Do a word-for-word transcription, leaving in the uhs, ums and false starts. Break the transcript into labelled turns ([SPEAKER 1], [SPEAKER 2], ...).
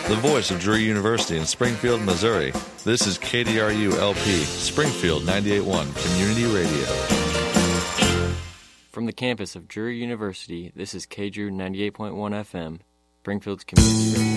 [SPEAKER 1] the voice of Drury University in Springfield, Missouri. This is K D R U L P, Springfield ninety-eight point one Community Radio.
[SPEAKER 2] From the campus of Drury University, this is K D R U ninety-eight point one F M, Springfield's Community Radio.